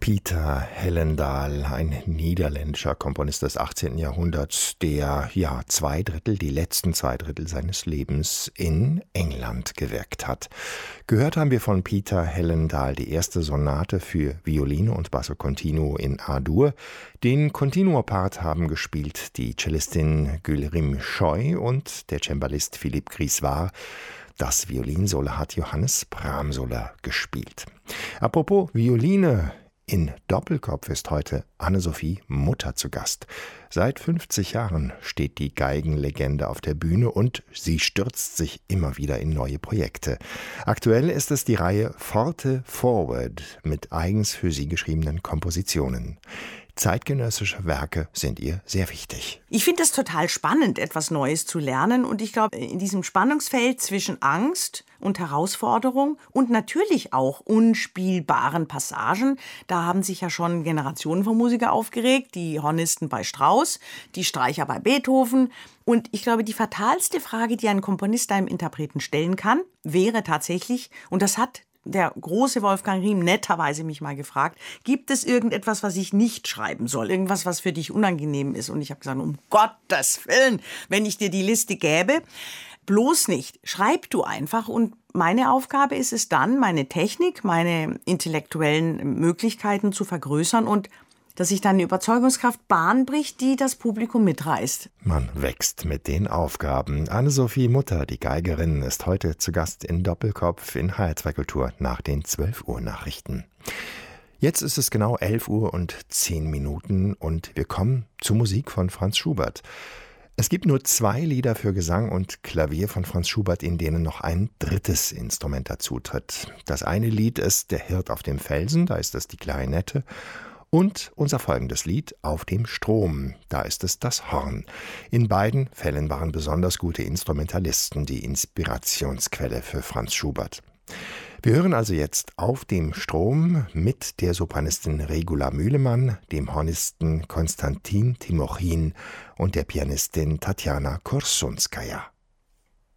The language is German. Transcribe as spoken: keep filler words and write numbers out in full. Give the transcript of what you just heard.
Pieter Hellendaal, ein niederländischer Komponist des achtzehnten. Jahrhunderts, der ja zwei Drittel, die letzten zwei Drittel seines Lebens in England gewirkt hat. Gehört haben wir von Pieter Hellendaal die erste Sonate für Violine und Basso Continuo in A-Dur. Den Continuo-Part haben gespielt die Cellistin Gülrim Scheu und der Cembalist Philippe Griswar. Das Violinsolo hat Johannes Pramsola gespielt. Apropos Violine, in Doppelkopf ist heute Anne-Sophie Mutter zu Gast. Seit fünfzig Jahren steht die Geigenlegende auf der Bühne und sie stürzt sich immer wieder in neue Projekte. Aktuell ist es die Reihe Forte Forward mit eigens für sie geschriebenen Kompositionen. Zeitgenössische Werke sind ihr sehr wichtig. Ich finde es total spannend, etwas Neues zu lernen. Und ich glaube, in diesem Spannungsfeld zwischen Angst und Herausforderung und natürlich auch unspielbaren Passagen, da haben sich ja schon Generationen von Musikern aufgeregt. Die Hornisten bei Strauss, die Streicher bei Beethoven. Und ich glaube, die fatalste Frage, die ein Komponist einem Interpreten stellen kann, wäre tatsächlich, und das hat der große Wolfgang Riem netterweise mich mal gefragt, gibt es irgendetwas, was ich nicht schreiben soll? Irgendwas, was für dich unangenehm ist? Und ich habe gesagt, um Gottes Willen, wenn ich dir die Liste gäbe, bloß nicht. Schreib du einfach. Und meine Aufgabe ist es dann, meine Technik, meine intellektuellen Möglichkeiten zu vergrößern und dass sich dann eine Überzeugungskraft Bahn bricht, die das Publikum mitreißt. Man wächst mit den Aufgaben. Anne-Sophie Mutter, die Geigerin, ist heute zu Gast in Doppelkopf in H R zwei Kultur nach den zwölf Uhr Nachrichten. Jetzt ist es genau elf Uhr und zehn Minuten und wir kommen zur Musik von Franz Schubert. Es gibt nur zwei Lieder für Gesang und Klavier von Franz Schubert, in denen noch ein drittes Instrument dazutritt. Das eine Lied ist Der Hirt auf dem Felsen, da ist es die Klarinette. Und unser folgendes Lied Auf dem Strom, da ist es das Horn. In beiden Fällen waren besonders gute Instrumentalisten die Inspirationsquelle für Franz Schubert. Wir hören also jetzt Auf dem Strom mit der Sopranistin Regula Mühlemann, dem Hornisten Konstantin Timochin und der Pianistin Tatjana Korsunskaja.